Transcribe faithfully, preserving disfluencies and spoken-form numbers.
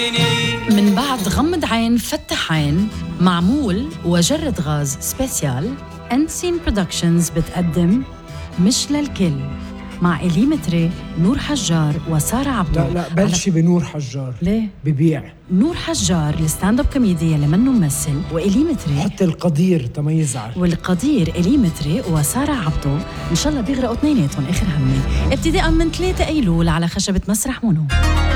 من بعد غمض عين فتح عين معمول وجرد غاز سبيسيال، أنسين برودكشنز بتقدم مش للكل مع إليمتري، نور حجار وسارة عبدو. لا لا بلشي على... بنور حجار. ليه؟ ببيع نور حجار الستاند اب كوميديا اللي منه ممثل، وإليمتري حتى القدير تميز على والقدير إليمتري وسارة عبدو. إن شاء الله بيغرقوا اثنيناتهم آخر همي ابتداء من ثلاثة أيلول على خشبة مسرح مونو.